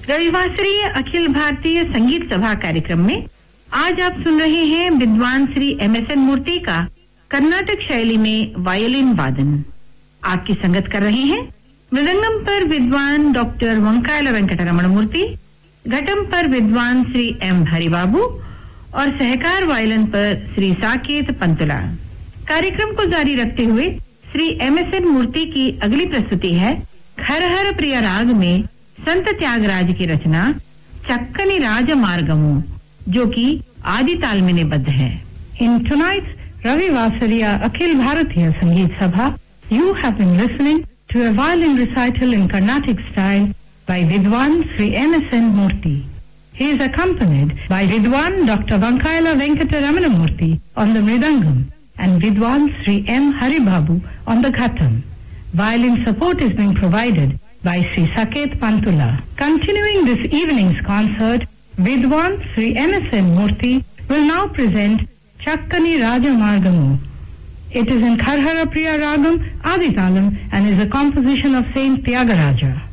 रविवासरीय अखिल भारतीय संगीत सभा कार्यक्रम में आज आप सुन रहे हैं विद्वान श्री MSN मूर्ति का कर्नाटक शैली में वायोलिन वादन। आपकी संगत कर रहे हैं मृदंगम पर विद्वान डॉक्टर वंकायला वेंकटरमण मूर्ति, घटम पर विद्वान श्री M हरिबाबू और सहकार वायलिन पर श्री साकेत पंतुला। कार्यक्रम को जारी रखते हुए श्री MSN मूर्ति की अगली प्रस्तुति है हर प्रिय राग में संत त्यागराज की रचना चक्कनी राज मार्गमु, जो कि आदि ताल में निबद्ध है। In tonight's Ravivasariya Akhil Bharatiya Sangeet Sabha, you have been listening to a violin recital in Carnatic style by Vidwan Sri MSN Murthy. He is accompanied by Vidwan Dr. Vankaila Venkataramana Murthy on the mridangam and Vidwan Sri M. Haribabu on the ghatam. Violin support is being provided by Sri Saket Pantula. Continuing this evening's concert, Vidwan Sri MSN Murthy will now present Chakkani Raja Margamu. It is in Kharhara Priya Ragam, Aditalam, and is a composition of Saint Tyagaraja.